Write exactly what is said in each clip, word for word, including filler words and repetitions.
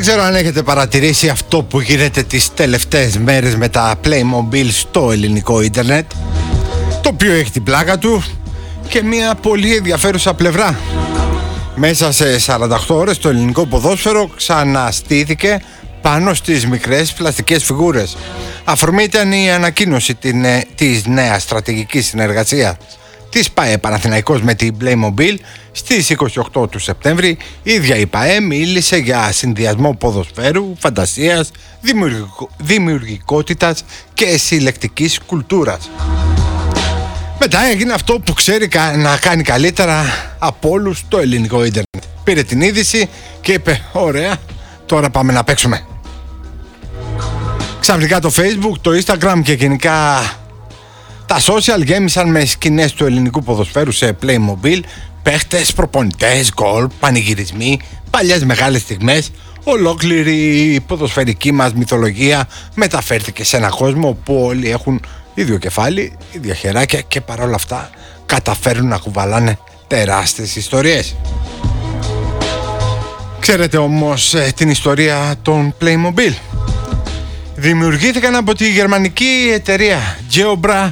ξέρω αν έχετε παρατηρήσει αυτό που γίνεται τις τελευταίες μέρες με τα Playmobil στο ελληνικό ίντερνετ, το οποίο έχει την πλάκα του και μια πολύ ενδιαφέρουσα πλευρά. Μέσα σε σαράντα οκτώ ώρες το ελληνικό ποδόσφαιρο ξαναστήθηκε πάνω στις μικρές πλαστικές φιγούρες. Αφορμή ήταν η ανακοίνωση της νέας στρατηγικής συνεργασίας της ΠΑΕ Παναθηναϊκός με την Playmobil στις είκοσι οκτώ του Σεπτέμβρη. Η ίδια η ΠΑΕ μίλησε για συνδυασμό ποδοσφαίρου, φαντασίας, δημιουργικο... δημιουργικότητας και συλλεκτικής κουλτούρας. Μετά έγινε αυτό που ξέρει να κάνει καλύτερα από όλους το ελληνικό ίντερνετ. Πήρε την είδηση και είπε: ωραία, τώρα πάμε να παίξουμε. Ξαφνικά το Facebook, το Instagram και γενικά τα social γέμισαν με σκηνές του ελληνικού ποδοσφαίρου σε Playmobil, παίχτες, προπονητές, γκολ, πανηγυρισμοί, παλιές μεγάλες στιγμές. Ολόκληρη η ποδοσφαιρική μας μυθολογία μεταφέρθηκε σε έναν κόσμο που όλοι έχουν ίδιο κεφάλι, ίδια χεράκια και παρόλα αυτά καταφέρουν να κουβαλάνε τεράστιες ιστορίες. Ξέρετε όμως ε, την ιστορία των Playmobil? Δημιουργήθηκαν από τη γερμανική εταιρεία Geobra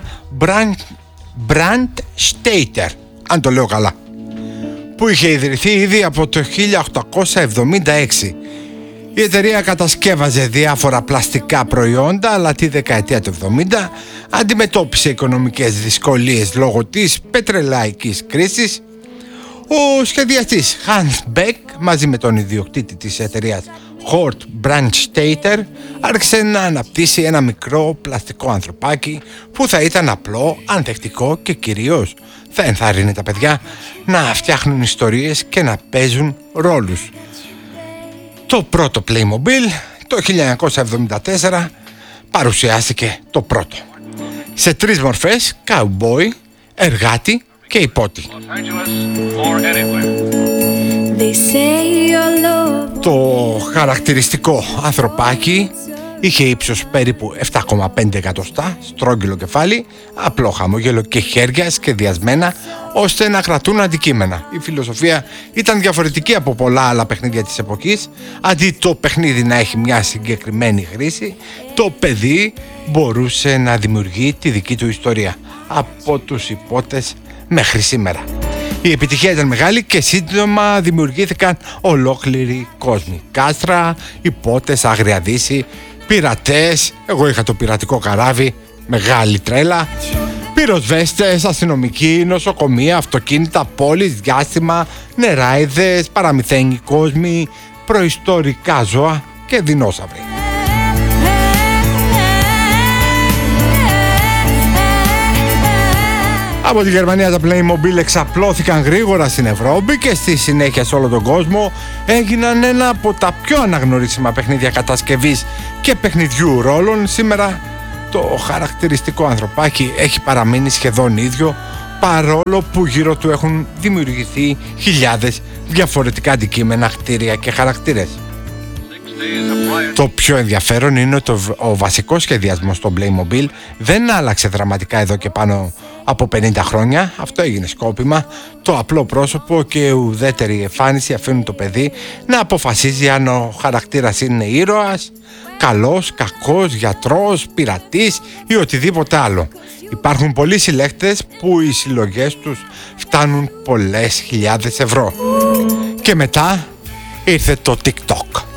Brandstätter, αν το λέω καλά, που είχε ιδρυθεί ήδη από το χίλια οκτακόσια εβδομήντα έξι. Η εταιρεία κατασκεύαζε διάφορα πλαστικά προϊόντα, αλλά τη δεκαετία του εβδομήντα αντιμετώπισε οικονομικές δυσκολίες λόγω της πετρελαϊκής κρίσης. Ο σχεδιαστής Hans Beck μαζί με τον ιδιοκτήτη της εταιρείας Hort Brandstätter άρχισε να αναπτύσσει ένα μικρό πλαστικό ανθρωπάκι που θα ήταν απλό, ανθεκτικό και κυρίως θα ενθαρρύνει τα παιδιά να φτιάχνουν ιστορίες και να παίζουν ρόλους. Το πρώτο Playmobil το χίλια εννιακόσια εβδομήντα τέσσερα παρουσιάστηκε το πρώτο, σε τρεις μορφές: καουμπόι, εργάτη και υπότι. Το χαρακτηριστικό ανθρωπάκι είχε ύψος περίπου επτά κόμμα πέντε εκατοστά, στρόγγυλο κεφάλι, απλό χαμόγελο και χέρια σχεδιασμένα ώστε να κρατούν αντικείμενα. Η φιλοσοφία ήταν διαφορετική από πολλά άλλα παιχνίδια της εποχής. Αντί το παιχνίδι να έχει μια συγκεκριμένη χρήση, το παιδί μπορούσε να δημιουργεί τη δική του ιστορία από τους υπότες μέχρι σήμερα. Η επιτυχία ήταν μεγάλη και σύντομα δημιουργήθηκαν ολόκληροι κόσμοι. Κάστρα, υπότες, Άγρια Δύση, πειρατές, εγώ είχα το πειρατικό καράβι, μεγάλη τρέλα, πυροσβέστες, αστυνομικοί, νοσοκομεία, αυτοκίνητα, πόλεις, διάστημα, νεράιδες, παραμυθένιοι κόσμοι, προϊστορικά ζώα και δεινόσαυροι. Από τη Γερμανία τα Playmobil εξαπλώθηκαν γρήγορα στην Ευρώπη και στη συνέχεια σε όλο τον κόσμο. Έγιναν ένα από τα πιο αναγνωρίσιμα παιχνίδια κατασκευής και παιχνιδιού ρόλων. Σήμερα το χαρακτηριστικό ανθρωπάκι έχει παραμείνει σχεδόν ίδιο, παρόλο που γύρω του έχουν δημιουργηθεί χιλιάδες διαφορετικά αντικείμενα, κτίρια και χαρακτήρες. Το πιο ενδιαφέρον είναι ότι ο βασικός σχεδιασμός των Playmobil δεν άλλαξε δραματικά εδώ και πάνω από πενήντα χρόνια. Αυτό έγινε σκόπιμα. Το απλό πρόσωπο και η ουδέτερη εμφάνιση αφήνουν το παιδί να αποφασίζει αν ο χαρακτήρας είναι ήρωας, καλός, κακός, γιατρός, πειρατής ή οτιδήποτε άλλο. Υπάρχουν πολλοί συλλέκτες που οι συλλογές τους φτάνουν πολλές χιλιάδες ευρώ. Και μετά ήρθε το TikTok.